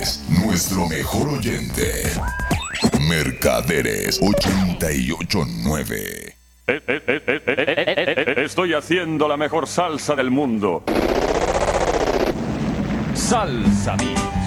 es nuestro mejor oyente. Mercaderes 889. Estoy haciendo la mejor salsa del mundo. Salsa Mix.